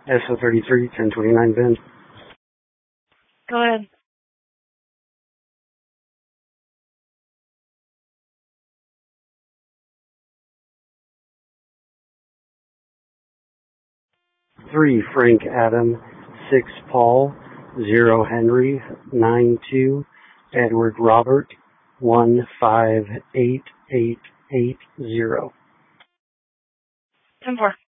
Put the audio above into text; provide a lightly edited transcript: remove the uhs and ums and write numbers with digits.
SO33, 1029 Bend. Go ahead. Three, Frank Adam, 6 Paul, 0 Henry, 92 Edward Robert, 158880. 10-4.